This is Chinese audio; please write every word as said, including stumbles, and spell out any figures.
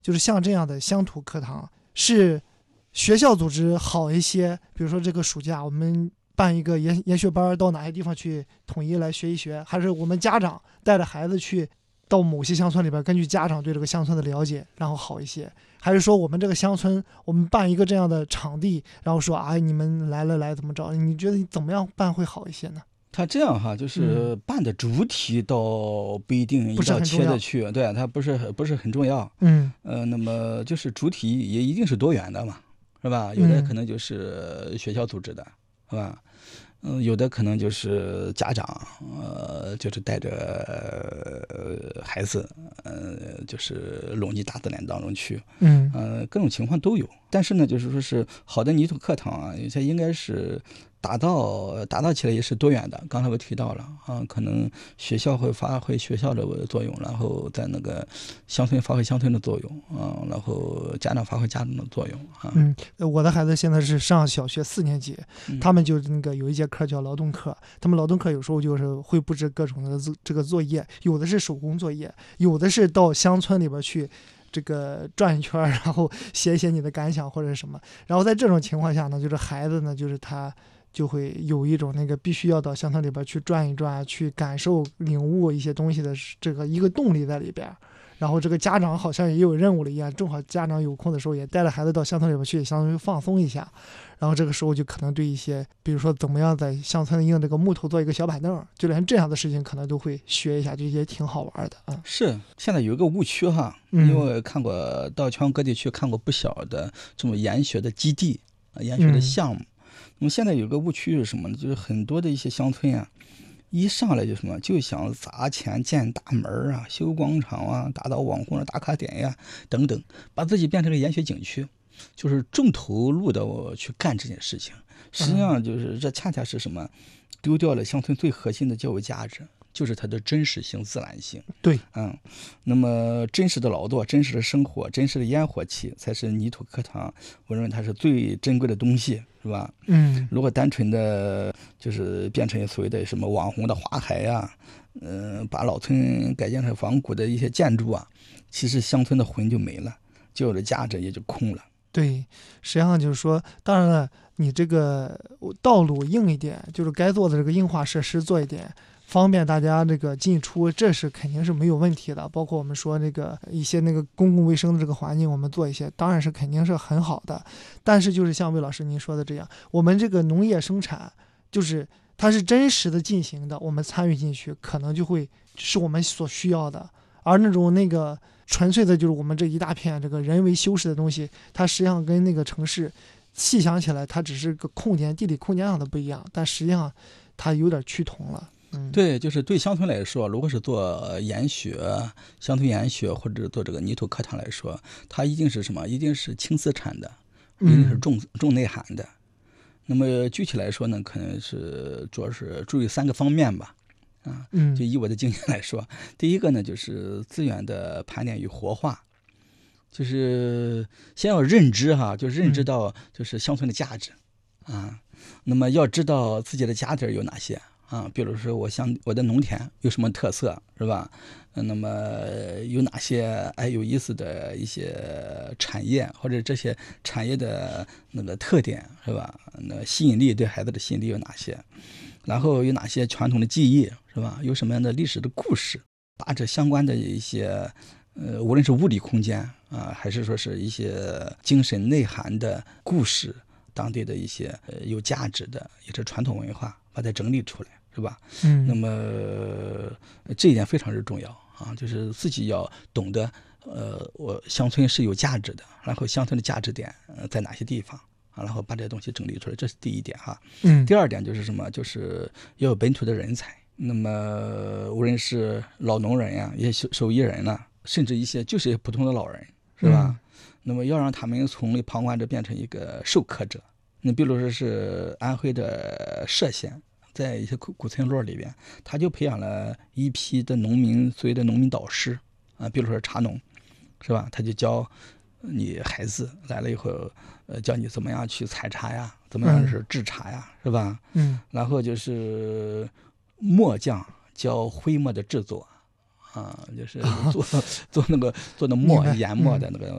就是像这样的乡土课堂是学校组织好一些，比如说这个暑假我们办一个研研学班，到哪些地方去统一来学一学，还是我们家长带着孩子去到某些乡村里边，根据家长对这个乡村的了解，然后好一些，还是说我们这个乡村我们办一个这样的场地，然后说啊你们来了来怎么着？你觉得怎么样办会好一些呢？ 他这样哈，就是办的主体倒不一定一定要切的去，嗯、对，它不是不是很重要。嗯，呃，那么就是主体也一定是多元的嘛，是吧？有的可能就是学校组织的，是吧？嗯，有的可能就是家长，呃，就是带着、呃、孩子，呃，就是拢进大自然当中去，嗯，呃，各种情况都有。但是呢，就是说是好的泥土课堂啊，它应该是打造打造起来也是多元的。刚才我提到了啊，可能学校会发挥学校的作用，然后在那个乡村发挥乡村的作用啊，然后家长发挥家长的作用啊。 嗯，我的孩子现在是上小学四年级，嗯、他们就那个有一节课叫劳动课，他们劳动课有时候就是会布置各种的这个作业，有的是手工作业，有的是到乡村里边去。这个转一圈，然后写一写你的感想或者什么，然后在这种情况下呢，就是孩子呢，就是他就会有一种那个必须要到乡村里边去转一转，去感受、领悟一些东西的这个一个动力在里边。然后这个家长好像也有任务了一样，正好家长有空的时候也带着孩子到乡村里边去，相当于放松一下。然后这个时候就可能对一些，比如说怎么样在乡村用这个木头做一个小板凳，就连这样的事情可能都会学一下，就也挺好玩的啊、嗯。 是，现在有一个误区哈，因为我看过到全国各地去看过不小的这种研学的基地、研学的项目。嗯、那么现在有个误区是什么呢？就是很多的一些乡村啊。一上来就什么就想砸钱建大门啊，修广场啊，打造网红的打卡点呀等等，把自己变成了研学景区，就是重投入的我去干这件事情。实际上就是这恰恰是什么，丢掉了乡村最核心的教育价值，就是它的真实性、自然性。 对， 嗯，那么真实的劳作、真实的生活、真实的烟火气，才是泥土课堂，我认为它是最珍贵的东西，是吧？嗯，如果单纯的就是变成所谓的什么网红的花海呀，嗯、呃，把老村改建成仿古的一些建筑啊，其实乡村的魂就没了，旧有的价值也就空了。 对，实际上就是说，当然了，你这个道路硬一点，就是该做的这个硬化设施做一点，方便大家这个进出，这是肯定是没有问题的。包括我们说那个一些那个公共卫生的这个环境，我们做一些，当然是肯定是很好的。但是就是像魏老师您说的这样，我们这个农业生产，就是它是真实的进行的，我们参与进去，可能就会是我们所需要的。而那种那个纯粹的就是我们这一大片这个人为修饰的东西，它实际上跟那个城市细想起来，它只是个空间地理空间上的不一样，但实际上它有点趋同了。 嗯，对，就是对乡村来说，如果是做研学、乡村研学或者做这个泥土课堂来说，它一定是什么？一定是轻资产的，一定是重、嗯、重内涵的。那么具体来说呢，可能是主要是注意三个方面吧。啊，就以我的经验来说，嗯、第一个呢就是资源的盘点与活化，就是先要认知哈，就认知到就是乡村的价值、嗯、啊，那么要知道自己的家底有哪些啊，比如说我乡我的农田有什么特色是吧？那么有哪些哎有意思的一些产业，或者这些产业的那个特点是吧？那吸引力对孩子的吸引力有哪些？然后有哪些传统的技艺是吧？有什么样的历史的故事？把这相关的一些，呃，无论是物理空间啊，还是说是一些精神内涵的故事，当地的一些、呃、有价值的，也是传统文化，把它整理出来，是吧？嗯。那么、呃、这一点非常之重要啊，就是自己要懂得，呃，我乡村是有价值的，然后乡村的价值点、呃、在哪些地方？啊，然后把这些东西整理出来，这是第一点哈。嗯。第二点就是什么？就是要有本土的人才。那么无论是老农人呀、啊，一些手艺人呐、啊，甚至一些就是一些普通的老人，是吧？嗯、那么要让他们从旁观者变成一个授课者。你比如说是安徽的歙县，在一些古古村落里边，他就培养了一批的农民，所谓的农民导师啊，比如说茶农，是吧？他就教你孩子来了以后，呃，教你怎么样去采茶呀，怎么样是制茶呀，嗯、是吧？嗯。然后就是磨匠教徽墨的制作，啊，就是做做那个做的墨研墨的那个